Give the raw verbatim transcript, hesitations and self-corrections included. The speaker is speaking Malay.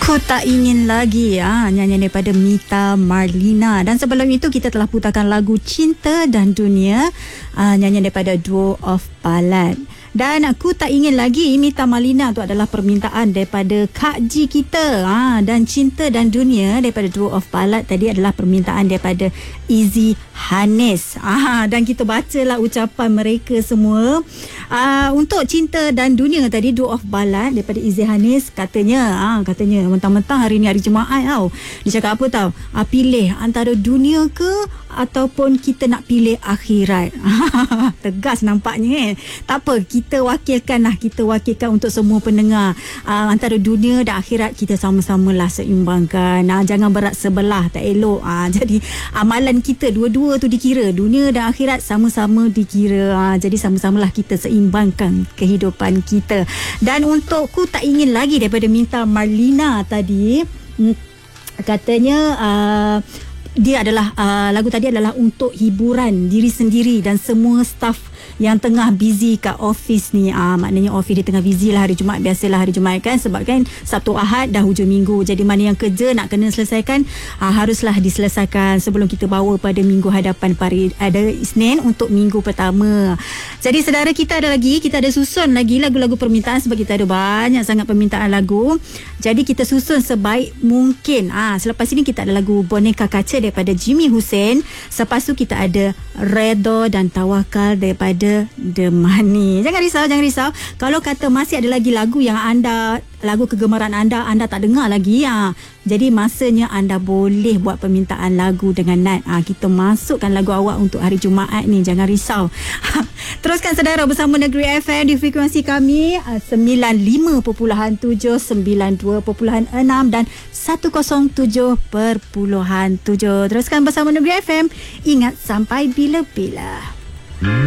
Ku Tak Ingin Lagi, ah, nyanyian daripada Mita Marlina. Dan sebelum itu kita telah putarkan lagu Cinta dan Dunia, ah, nyanyian daripada Duo of Ballad. Dan Ku Tak Ingin Lagi, Mita Marlina tu adalah permintaan daripada Kak Ji kita. Ha, dan Cinta dan Dunia daripada Duo of Ballad tadi adalah permintaan daripada Izzy Hanis. Ha, dan kita bacalah ucapan mereka semua. Ha, untuk Cinta dan Dunia tadi, Duo of Ballad daripada Izzy Hanis, katanya, ha, katanya mentang-mentang hari ni hari Jumaat tau. Dia cakap apa tau? Ha, pilih antara dunia ke ataupun kita nak pilih akhirat. Tegas nampaknya, eh. Tak apa, kita wakilkan lah, kita wakilkan untuk semua pendengar. Uh, antara dunia dan akhirat kita sama-samalah seimbangkan. Uh, jangan berat sebelah, tak elok. Uh, jadi amalan kita dua-dua tu dikira, dunia dan akhirat sama-sama dikira. Uh, jadi sama-samalah kita seimbangkan kehidupan kita. Dan untuk Ku Tak Ingin Lagi daripada Mita Marlina tadi, hmm, katanya uh, dia adalah uh, lagu tadi adalah untuk hiburan diri sendiri dan semua staf yang tengah busy kat office ni. Ah, maknanya office dia tengah busy lah hari Jumaat. Biasalah hari Jumaat kan, sebab kan Sabtu Ahad dah hujung minggu. Jadi mana yang kerja nak kena selesaikan, ah, haruslah diselesaikan sebelum kita bawa pada minggu hadapan pari, ada Isnin untuk minggu pertama. Jadi saudara, kita ada lagi, kita ada susun lagi lagu-lagu permintaan sebab kita ada banyak sangat permintaan lagu. Jadi kita susun sebaik mungkin. Ah, selepas ini kita ada lagu Boneka Kaca daripada Jimmy Hussein. Selepas tu kita ada Redha dan Tawakal daripada The Money. Jangan risau, jangan risau. Kalau kata masih ada lagi lagu yang anda, lagu kegemaran anda, anda tak dengar lagi, ha. Jadi masanya anda boleh buat permintaan lagu dengan Nat. Ha, kita masukkan lagu awak untuk hari Jumaat ni. Jangan risau. Teruskan saudara bersama Negeri F M di frekuensi kami sembilan puluh lima perpuluhan tujuh, sembilan puluh dua perpuluhan enam dan seratus tujuh perpuluhan tujuh. Teruskan bersama Negeri F M. Ingat sampai bila-bila.